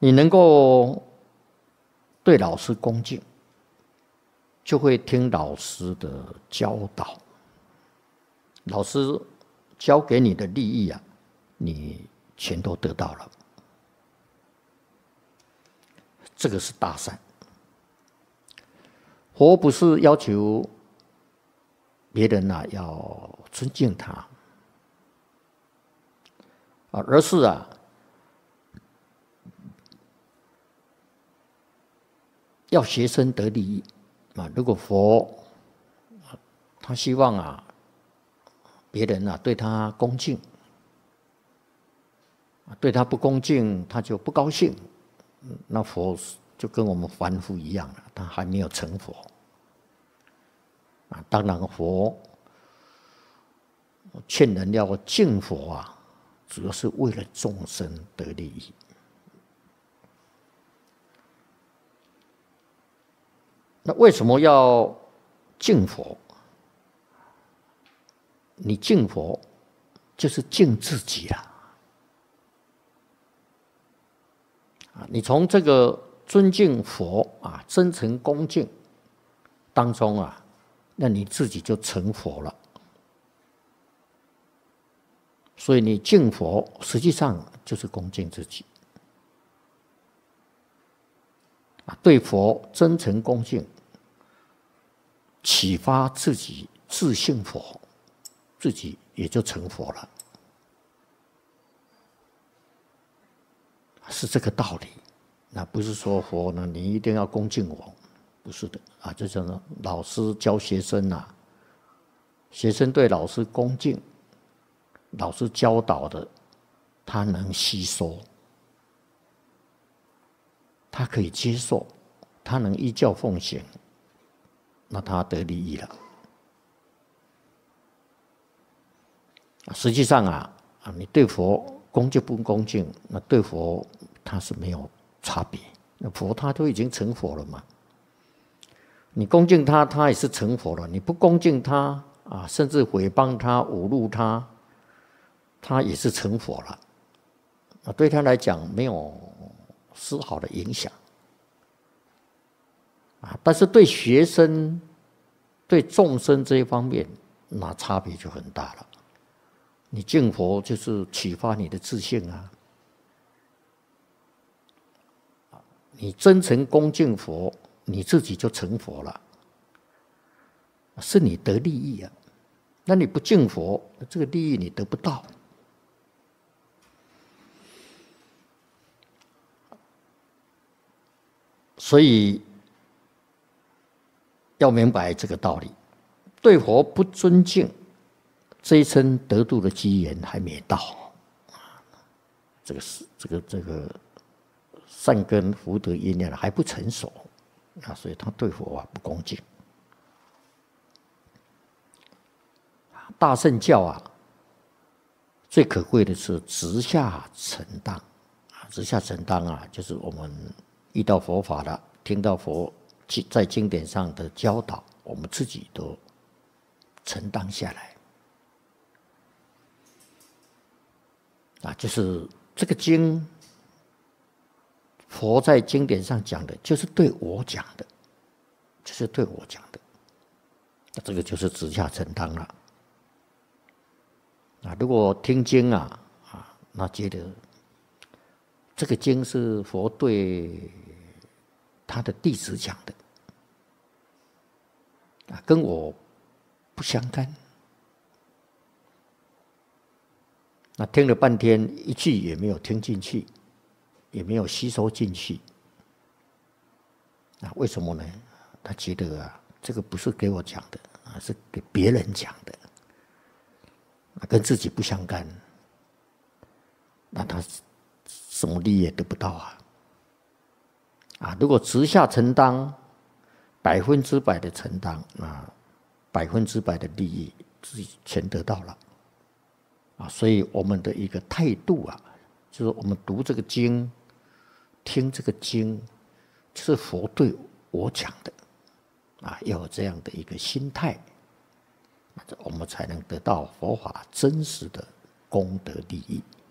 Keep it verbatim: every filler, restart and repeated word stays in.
你能够对老师恭敬，就会听老师的教导。老师教给你的利益啊，你全都得到了。这个是大善。佛不是要求别人啊要尊敬他啊，而是啊要学生得利益啊。如果佛他希望啊别人啊对他恭敬，对他不恭敬他就不高兴，那佛就跟我们凡夫一样了，他还没有成佛啊。当然佛劝人要敬佛啊，主要是为了众生得利益。那为什么要敬佛？你敬佛就是敬自己啦。啊，你从这个尊敬佛啊、真诚恭敬当中啊，那你自己就成佛了。所以你敬佛，实际上就是恭敬自己。啊，对佛真诚恭敬，启发自己自信佛，自己也就成佛了。是这个道理。那不是说佛呢，你一定要恭敬我，不是的啊。就像老师教学生啊，学生对老师恭敬，老师教导的，他能吸收，他可以接受，他能依教奉行，那他得利益了。实际上啊，啊，你对佛恭敬不恭敬，那对佛他是没有差别。那佛他都已经成佛了嘛，你恭敬他，他也是成佛了；你不恭敬他啊，甚至诽谤他、侮辱他，他也是成佛了。啊，对他来讲没有丝毫的影响。啊，但是对学生、对众生这一方面，那差别就很大了。你敬佛就是启发你的自信啊，你真诚恭敬佛，你自己就成佛了，是你得利益啊。那你不敬佛，这个利益你得不到。所以要明白这个道理，对佛不尊敬，这一生得度的机缘还没到，这个是这个这个善根福德因缘还不成熟啊，所以他对佛啊不恭敬。大乘教啊，最可贵的是直下承当啊，直下承当啊，就是我们遇到佛法了，听到佛在经典上的教导，我们自己都承当下来。啊，就是这个经，佛在经典上讲的，就是对我讲的，就是对我讲的，那这个就是直下承当了。啊，如果听经啊，啊，那觉得这个经是佛对他的弟子讲的，啊，跟我不相干。那听了半天，一句也没有听进去，也没有吸收进去。啊，为什么呢？他觉得啊，这个不是给我讲的，啊，是给别人讲的，啊，跟自己不相干。那他什么利益也得不到啊！啊，如果直下承当，百分之百的承当，啊，百分之百的利益自己全得到了。啊，所以我们的一个态度啊，就是我们读这个经、听这个经，是佛对我讲的，啊，要有这样的一个心态，我们才能得到佛法真实的功德利益。